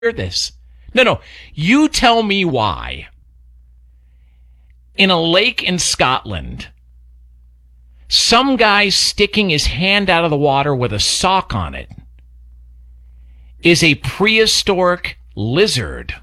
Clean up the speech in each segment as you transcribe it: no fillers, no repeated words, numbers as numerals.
hear this. No. You tell me why. In a lake in Scotland, some guy sticking his hand out of the water with a sock on it is a prehistoric lizard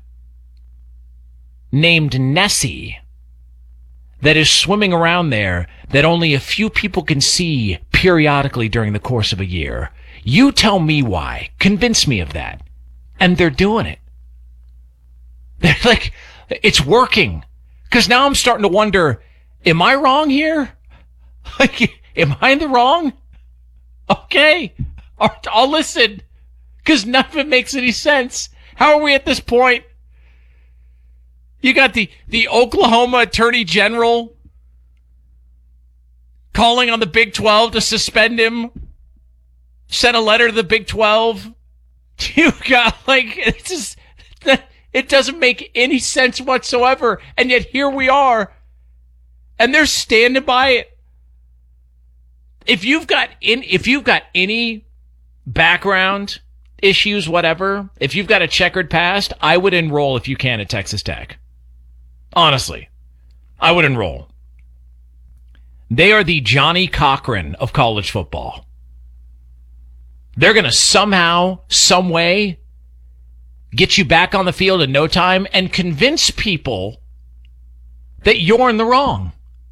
named Nessie that is swimming around there that only a few people can see periodically during the course of a year. You tell me why. Convince me of that. And they're doing it. They're like, it's working. Because now I'm starting to wonder, am I wrong here? Like, am I in the wrong? Okay. I'll listen. Because none of it makes any sense. How are we at this point? You got the Oklahoma Attorney General calling on the Big 12 to suspend him. Sent a letter to the Big 12. You got, it doesn't make any sense whatsoever. And yet here we are. And they're standing by it. If you've got any background issues, whatever, if you've got a checkered past, I would enroll if you can at Texas Tech. Honestly, I would enroll. They are the Johnny Cochran of college football. They're going to somehow, some way, get you back on the field in no time and convince people that you're in the wrong.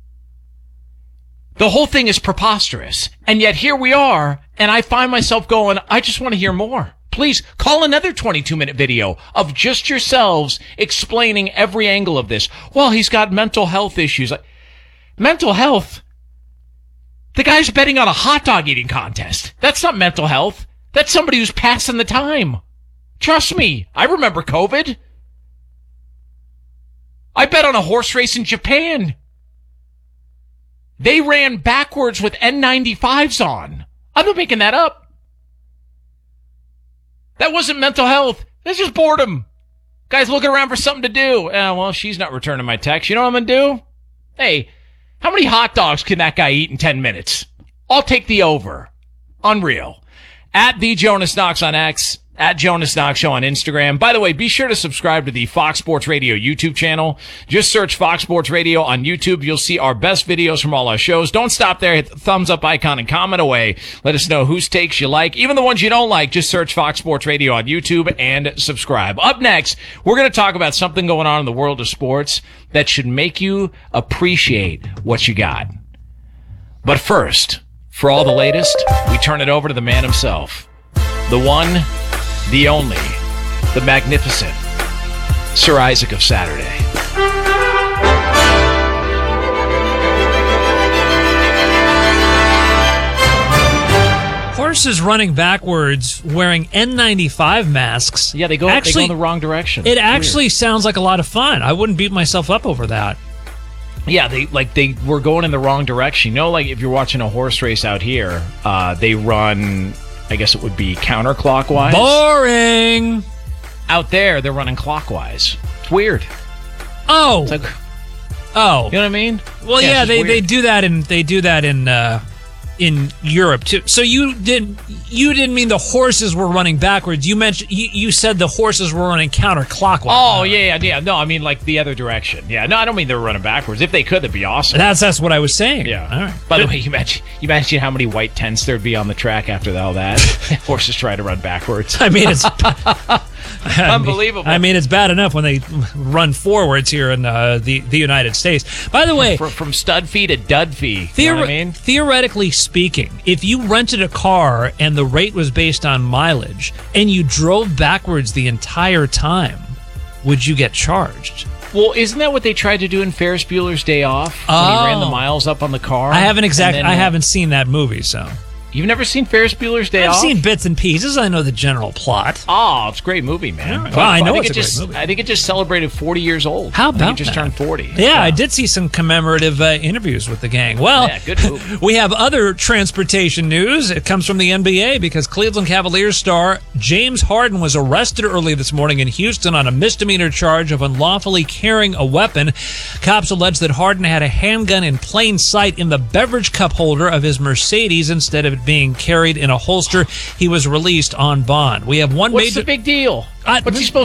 The whole thing is preposterous. And yet here we are, and I find myself going, I just want to hear more. Please call another 22-minute video of just yourselves explaining every angle of this. Well, he's got mental health issues. Mental health? The guy's betting on a hot dog eating contest. That's not mental health. That's somebody who's passing the time. Trust me, I remember COVID. I bet on a horse race in Japan. They ran backwards with N95s on. I'm not making that up. That wasn't mental health. That's just boredom. Guy's looking around for something to do. Well, she's not returning my text. You know what I'm going to do? Hey, how many hot dogs can that guy eat in 10 minutes? I'll take the over. Unreal. At the Jonas Knox on X. At Jonas Knox Show on Instagram. By the way, be sure to subscribe to the Fox Sports Radio YouTube channel. Just search Fox Sports Radio on YouTube. You'll see our best videos from all our shows. Don't stop there. Hit the thumbs up icon and comment away. Let us know whose takes you like. Even the ones you don't like, just search Fox Sports Radio on YouTube and subscribe. Up next, we're going to talk about something going on in the world of sports that should make you appreciate what you got. But first, for all the latest, we turn it over to the man himself. The one, the only, the magnificent Sir Isaac of Saturday. Horses running backwards wearing N95 masks. Yeah, they go in the wrong direction. It actually sounds like a lot of fun. I wouldn't beat myself up over that. Yeah, they were going in the wrong direction. You know, like if you're watching a horse race out here, they run, I guess it would be counterclockwise. Boring. Out there, they're running clockwise. It's weird. Oh. It's like, you know what I mean? Well, yeah, they do that in Europe too. So you didn't mean the horses were running backwards. You said the horses were running counterclockwise. Oh yeah. No, I mean like the other direction. Yeah, no, I don't mean they were running backwards. If they could, that'd be awesome. That's what I was saying. Yeah. All right. By the way, you imagine how many white tents there'd be on the track after all that. Horses try to run backwards. I mean, it's unbelievable. I mean, it's bad enough when they run forwards here in the United States. By the way, from stud fee to dud fee. You know what I mean? Theoretically speaking, if you rented a car and the rate was based on mileage and you drove backwards the entire time, would you get charged? Well, isn't that what they tried to do in Ferris Bueller's Day Off? When he ran the miles up on the car? I haven't seen that movie, so. You've never seen Ferris Bueller's Day Off? I've seen bits and pieces. I know the general plot. Oh, it's a great movie, man. Well, I know it's a great movie. I think it just celebrated 40 years old. How about it just turned 40. Yeah, I did see some commemorative interviews with the gang. Well, yeah, good movie. We have other transportation news. It comes from the NBA because Cleveland Cavaliers star James Harden was arrested early this morning in Houston on a misdemeanor charge of unlawfully carrying a weapon. Cops allege that Harden had a handgun in plain sight in the beverage cup holder of his Mercedes instead of it being carried in a holster. He was released on bond. We have one What's major. the big deal? What's he supposed